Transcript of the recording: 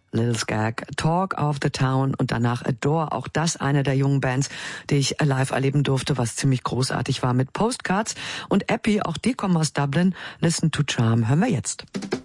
Lil Skag, Talk of the Town und danach Adore. Auch das eine der jungen Bands, die ich live erleben durfte, was ziemlich großartig war mit Postcards. Und Epi, auch die kommen aus Dublin. Listen to Charm hören wir jetzt.